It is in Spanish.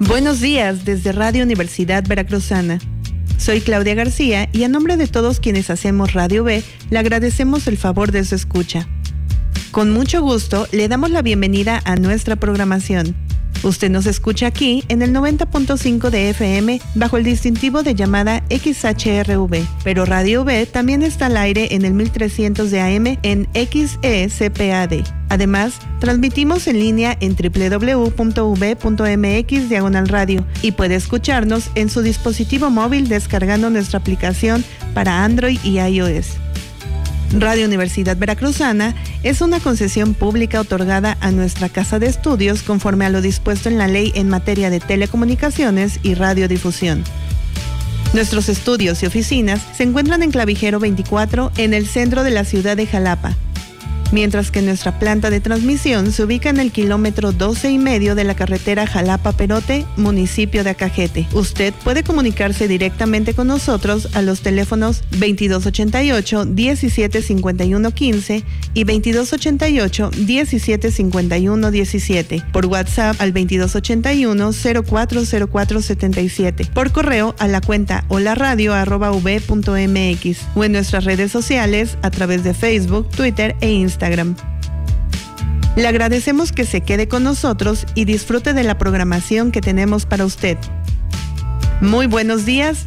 Buenos días desde Radio Universidad Veracruzana. Soy Claudia García y a nombre de todos quienes hacemos Radio B, le agradecemos el favor de su escucha. Con mucho gusto, le damos la bienvenida a nuestra programación. Usted nos escucha aquí en el 90.5 de FM bajo el distintivo de llamada XHRV, pero Radio B también está al aire en el 1300 de AM en XECPAD. Además, transmitimos en línea en www.v.mx/radio y puede escucharnos en su dispositivo móvil descargando nuestra aplicación para Android y iOS. Radio Universidad Veracruzana es una concesión pública otorgada a nuestra casa de estudios conforme a lo dispuesto en la ley en materia de telecomunicaciones y radiodifusión. Nuestros estudios y oficinas se encuentran en Clavijero 24 en el centro de la ciudad de Jalapa, mientras que nuestra planta de transmisión se ubica en el kilómetro 12.5 de la carretera Jalapa-Perote, municipio de Acajete. Usted puede comunicarse directamente con nosotros a los teléfonos 2288-175115 y 2288-175117, por WhatsApp al 2281-040477, por correo a la cuenta holaradio@v.mx o en nuestras redes sociales a través de Facebook, Twitter e Instagram. Le agradecemos que se quede con nosotros y disfrute de la programación que tenemos para usted. Muy buenos días